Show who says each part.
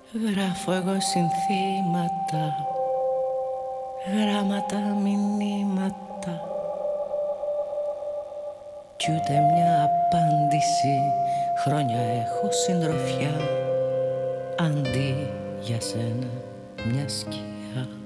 Speaker 1: Γράφω εγώ συνθήματα, γράμματα, μηνύματα κι ούτε μια απάντηση. Χρόνια έχω συντροφιά, αντί για σένα μια σκιά.